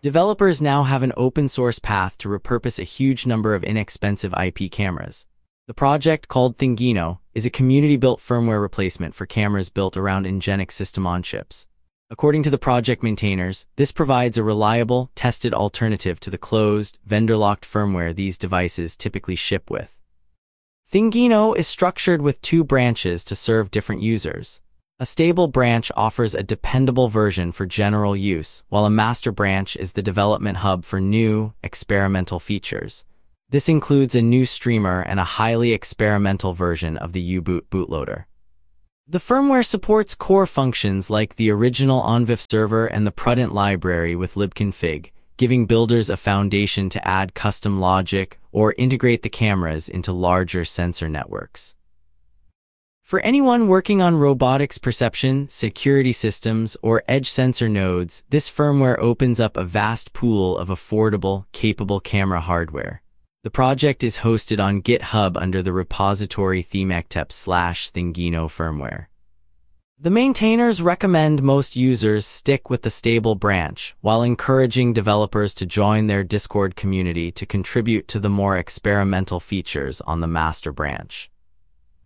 Developers now have an open-source path to repurpose a huge number of inexpensive IP cameras. The project, called Thingino, is a community-built firmware replacement for cameras built around Nginx system-on-chips. According to the project maintainers, this provides a reliable, tested alternative to the closed, vendor-locked firmware these devices typically ship with. Thingino is structured with two branches to serve different users. A stable branch offers a dependable version for general use, while a master branch is the development hub for new, experimental features. This includes a new streamer and a highly experimental version of the U-Boot bootloader. The firmware supports core functions like the original ONVIF server and the Prudent library with libconfig, giving builders a foundation to add custom logic or integrate the cameras into larger sensor networks. For anyone working on robotics perception, security systems, or edge sensor nodes, this firmware opens up a vast pool of affordable, capable camera hardware. The project is hosted on GitHub under the repository themectep/Thingino firmware. The maintainers recommend most users stick with the stable branch, while encouraging developers to join their Discord community to contribute to the more experimental features on the master branch.